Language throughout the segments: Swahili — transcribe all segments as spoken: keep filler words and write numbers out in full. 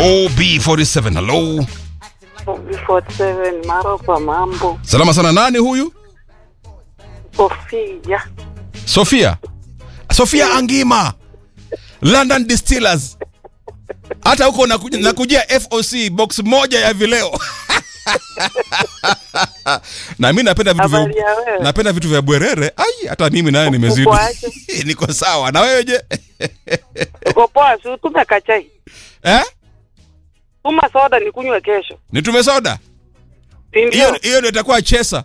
O B forty-seven, hello. O B forty-seven, maro kwa mambo. Salama sana, nani huyu? Sofia. Sofia. Sofia Angima. London Distillers. Hata huko nakujia, nakujia F O C box moja ya vileo. Na mimi napenda vitu vya napenda vitu vya bwerere. Ai, hata mimi naye nimezidi. Niko sawa. Na wewe je? Uko poa, si tumeka chai. Eh? Tuma soda nikunywe kesho. Nitume soda? Hiyo hiyo ndio itakuwa chesa.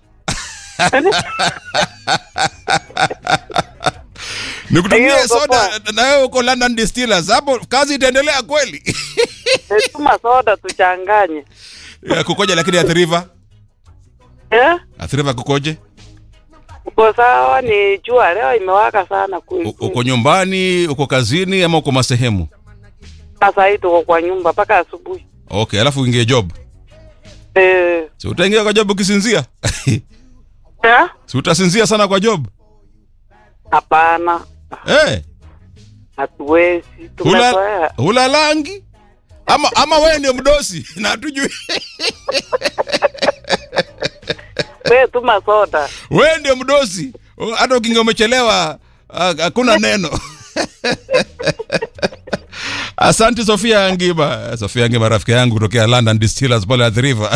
Nikutumie soda na wewe uko London Distillers. Hapo kazi itaendelea kweli. Tuma soda tuchanganye. Ya kukoje lakini athiriva? Eh? Athiriva kukoje? Uko sawa, ni jua leo imewaka sana kweli. Uko nyumbani, uko kazini ama uko masehemu? Sasa hii tuko kwa nyumba mpaka asubuhi. Okay, alafu uingie job. Eh. Si utaingia kwa job ukisinzia? Eh? Si utasinzia sana kwa job? Hapana. Eh. Hatuwezi. Tumezoea. Hula langi? Ama ama wewe ndio mdosi na hatujui. Wewe tuma soda. Wewe ndio mdosi. Hata ukinge umechelewa hakuna neno. Asante Sofia Angima. Sofia Angima rafiki yangu kutoka London Distillers pale at the River.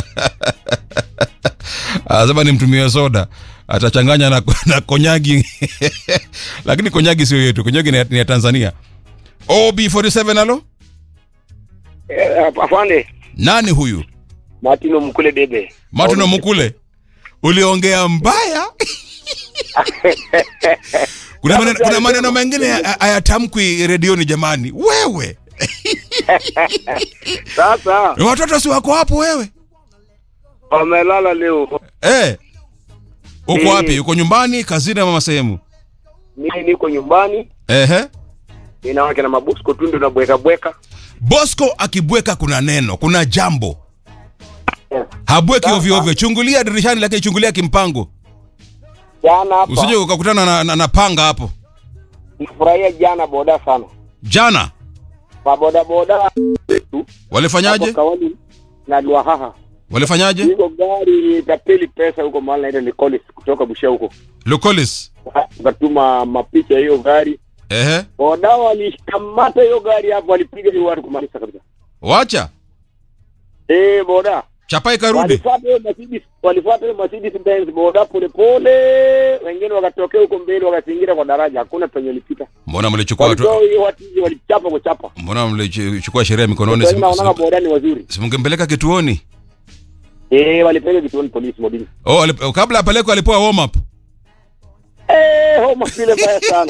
Azaba nimtumie soda. Atachanganya na, na konyagi. Lakini konyagi sio yetu. Konyagi ni, ni ya Tanzania. O B forty-seven alo? Eh, afande. Nani huyu? Martino Mkule bebe. Martino Mkule. Uliongea mbaya? Kuna maneno kuna maneno mengine hayatamkwi redioni jamani. Wewe. Sasa. Watoto si wako hapo wewe? Wamelala leo. Eh. Uko wapi? Uko nyumbani, kazini ama sehemu? Mimi niko nyumbani. Ehe. Nina wake na mabusko tu ndio na bweka bweka. Bosco akibweka kuna neno, kuna jambo. Yeah. Habweki ovyo ovyo. Chungulia dirishani lakini chungulia kimpango. Jana hapa. Usije ukakutana na, na, na panga hapo. Nifurahia jana boda sana. Jana? Kwa boda boda. Walifanyaje? Kawali na Luahaha. Walifanyaje? Hiyo gari tapeli pesa huko mahali naenda Nicolis kutoka Bushia huko. Lucolis. Wakatuma mapicha hiyo gari. Ehe. Boda walishikamata hiyo gari hapo, walipiga hiyo watu kumaliza kabisa. Wacha. Eh, boda. Chapa ikarudi. Walifuata hiyo Mercedes, walifuata hiyo Mercedes Benz boda pole pole, wengine wakatokea huko mbele wakazingira kwa daraja, hakuna penye lipita. Mbona mlichukua watu? Wao watu walichapa kwa chapa. Mbona mlichukua sheria mikononi? Sasa naona boda ni wazuri. Simungempeleka kituoni. Eh, walipeleka kituoni polisi modini. Oh, alip, kabla apelekwe alipoa warm up. Eh, homa vile baya sana.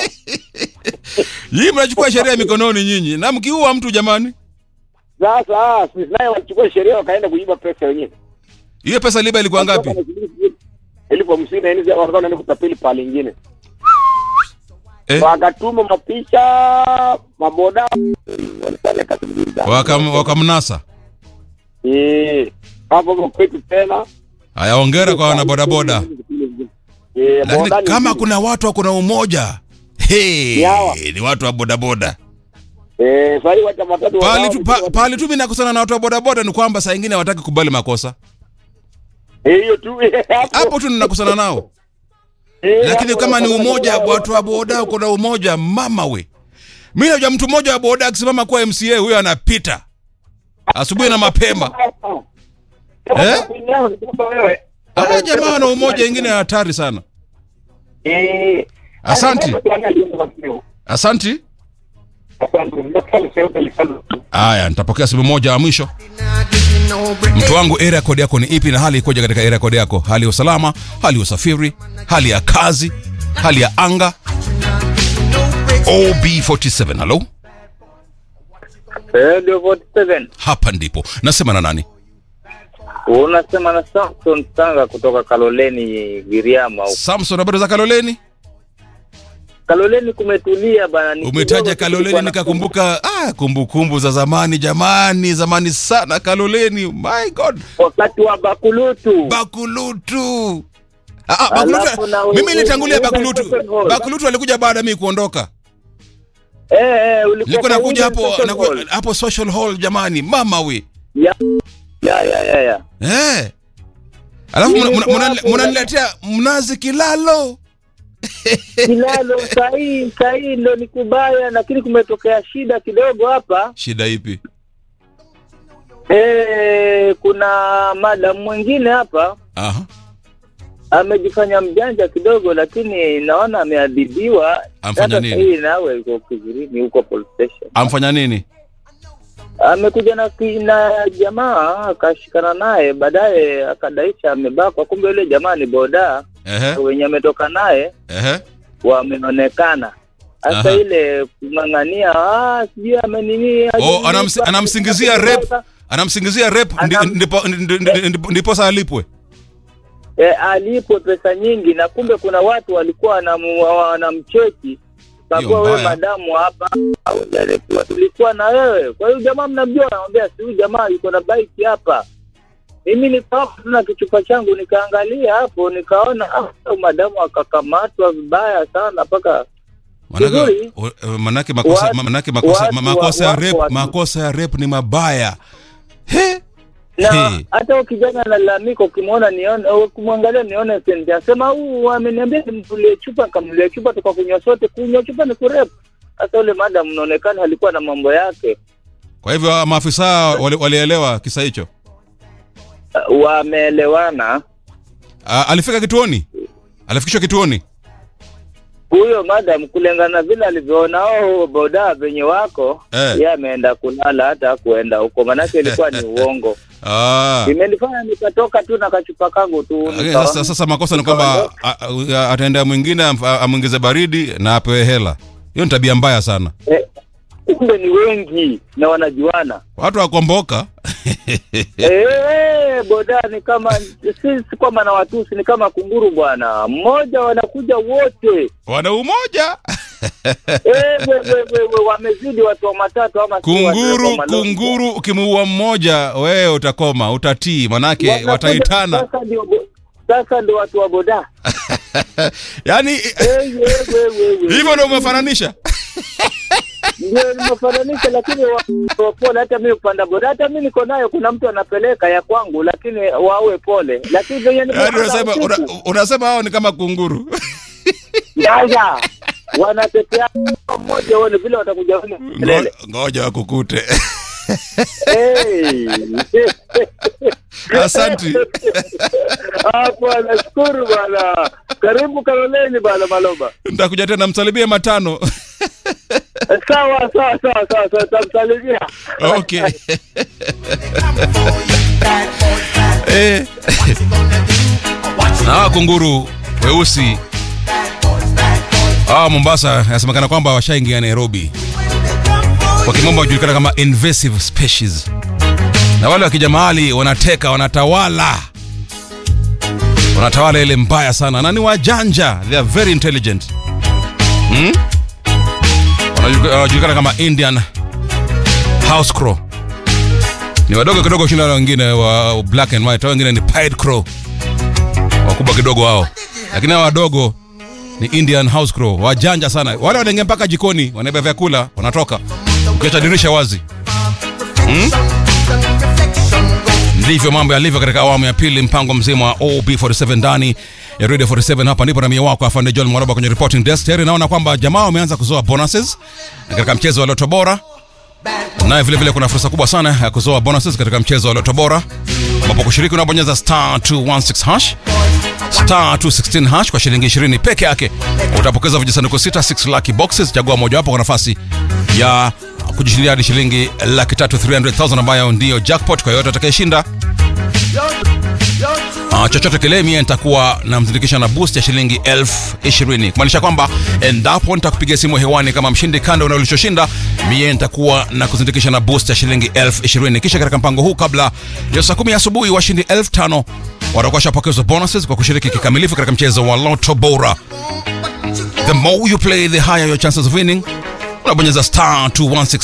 Yeye mnachukua sheria mikononi nyinyi. Na mkiua mtu jamani. Sasa sisi naye walichukua sheria wakaenda kuiba pesa wenyewe. Hiyo pesa liba ilikuwa ngapi? Ilikuwa hamsini na nne wakaona nani kutapeli pale nyingine. Eh? Wakatuma mapicha maboda Wakam wakamnasa. Eh, hapo kwa kwetu tena. Haya, hongera kwa wana boda boda. Eh, lakini kama kuna watu wako na umoja. Hey, ni watu wa boda boda. Eh, sasa wacha matatu pale tu pa, pale tu mimi nakosana na watu wa boda boda ni kwamba saa nyingine hawataki kubali makosa. Eh, hiyo tu hapo tu ninakosana nao. Eh, lakini kama ni umoja watu wa boda uko na umoja mama we. Mimi najua mtu mmoja wa boda akisimama kwa M C A huyo anapita asubuhi na mapema. Eh? Hata jamaa na umoja wengine hatari sana. Eh. Asante. Asante. Aya, nitapokea simu moja ya mwisho. Mtu wangu, area code yako ni ipi na hali ikoje katika area code yako? Hali ya usalama, hali ya usafiri, hali ya kazi, hali ya anga. O B forty-seven, hello? Radio forty-seven. Hapa ndipo. Nasema na nani? Unasema na Samson Tanga kutoka Kaloleni Giriama. Samson, habari za Kaloleni? Kaloleni kumetulia bana. Umetaja Kaloleni nikakumbuka ah kumbukumbu za zamani jamani, zamani sana Kaloleni. My God. Wakati wa Bakulutu. Bakulutu. Ah, ah Bakulutu. Mimi nilitangulia Bakulutu. Bakulutu alikuja baada mimi kuondoka. Eh, eh, ulikuwa Nilikuwa nakuja hapo Social nakuja, Hall. hapo social hall jamani, mama we. Ya ya ya ya. ya. Eh. Alafu Nilikuwa mna- mna- hapo, mnaniletea mnazi kilalo. Kilalo sahi sahi ndo ni kubaya, lakini kumetokea shida kidogo hapa. Shida ipi? Eh, kuna madam mwingine hapa Aha. amejifanya mjanja kidogo, lakini naona ameadhibiwa. Amfanya Sasa nini? hii nawe uko kizirini huko police station. Amfanya nini? Amekuja na na jamaa akashikana naye, baadaye akadaisha amebakwa, kumbe yule jamaa ni boda. Ehe. Wenye ametoka naye Ehe. wameonekana. Sasa Aha. ile kung'ang'ania, ah sijui amenini. Oh, anams, anamsingizia rep. Anamsingizia rep ndi- Anam- ndipo ndi- ndi- ndi- ndipo saa alipwe. E, alipwe pesa nyingi, na kumbe kuna watu walikuwa wanamu- wanamcheki kakuwa wewe mbaya. madamu hapa haujalipwa, tulikuwa na wewe. Kwa hiyo jamaa mnamjua, anamwambia si huyu jamaa yuko na bike hapa. Mimi nikaona tuna kichupa changu nikaangalia hapo nikaona ah, madamu akakamatwa vibaya sana mpaka Manake, Vizuri. o- o- manake makosa Watu- manake makosa watu- ma- makosa ya watu- rep watu- makosa ya rep ni mabaya. He. na Hey. hata huyo kijana analalamika, ukimwona nione, ukimwangalia nione senti, anasema huu ameniambia nimtulie chupa, kamlia chupa tukakunywa sote, kunywa chupa ni kurep. Sasa yule madam inaonekana alikuwa na mambo yake. Kwa hivyo maafisa wali- walielewa kisa hicho. Uh, wameelewana. Ah, alifika kituoni? Alifikishwa kituoni? Huyo madam kulingana vile alivyoona hao boda venye wako, Eh. yeye ameenda kulala, hata kuenda huko, manake ilikuwa ni uongo. Ah. Imenifanya nikatoka tu na kachupa kangu tu. Lakini nikawa- Sasa, sasa makosa ni kwamba a- a- ataenda mwingine am- amwingize baridi na apewe hela. Hiyo ni tabia mbaya sana. Eh, kumbe ni wengi na wanajuana. Watu wakomboka. Eh, boda ni kama si, si kwamba na watusi, ni kama kunguru bwana. Mmoja wanakuja wote. Wana umoja. Eh, we, we, we, we, wamezidi watu wa matatu ama si watu wa Kunguru, malori. kunguru ukimuua mmoja wewe utakoma, utatii manake Wanakuja, wataitana. Sasa ndio bo- sasa ndio watu wa boda. Yaani Eh, we, we, we, we. hivyo ndio umefananisha. Ndio nimefananisha, lakini wa- wa pole. Hata mimi upanda boda, hata mimi niko nayo, kuna mtu anapeleka ya kwangu, lakini wawe pole. Lakini venye Yaani nimeona unasema usiku, una, unasema hao ni kama kunguru. Yaya, wanatetea mmoja wao vile watakuja wale kelele. Ngo- Ngoja wakukute. Hey. Asante. Hapo nashukuru bwana. Karibu Kaloleni bwana Maloba. Nitakuja tena msalimie matano. Sawa sawa sawa sawa, sawa, tamsalimia. Okay. Eh. Na hawa kunguru weusi hawa Mombasa yasemekana kwamba washaingia Nairobi. Kwa kimombo hujulikana kama invasive species. Na wale wakija mahali wanateka, wanatawala. Wanatawala ile mbaya sana. Na ni wajanja, they are very intelligent. Hmm? Wanajulikana kama Indian house crow. Ni wadogo kidogo kushinda wale wengine wa black and white. Hao wengine ni pied crow. Wakubwa kidogo wao. Lakini hao wadogo ni Indian house crow. Wajanja sana. Wale wanaingia mpaka jikoni, wanabeba vyakula, wanatoka. Ukiacha dirisha wazi. Hmm? Ndivyo mambo yalivyo katika awamu ya pili, mpango mzima wa O B arobaini na saba ndani ya Radio arobaini na saba. Hapa ndipo na mie wako afande John Mwarabu kwenye reporting desk. Tayari naona kwamba jamaa wameanza kuzoa bonuses katika mchezo wa Lotto Bora. Naye vile vile kuna fursa kubwa sana ya kuzoa bonuses katika mchezo wa Lotto Bora, ambapo kushiriki unabonyeza star two one six hash star two one six hash kwa shilingi ishirini peke yake. Utapokeza vijisanduku sita, six lucky boxes. Chagua moja wapo kwa nafasi ya kujishindia hadi shilingi laki tatu three hundred thousand ambayo ndio jackpot kwa yote atakayeshinda. Uh, chochote kile mie nitakuwa namzindikisha na boost ya shilingi elfu ishirini, kumaanisha kwamba endapo nitakupigia simu hewani kama mshindi, kando na ulichoshinda, mie nitakuwa na kuzindikisha na boost ya shilingi elfu ishirini. Kisha katika mpango huu, kabla ya saa kumi asubuhi, washindi elfu tano watakuwa shapokezwa bonuses kwa kushiriki kikamilifu katika mchezo wa Lotto Bora. The more you play, the higher your chances of winning. Unabonyeza star two one six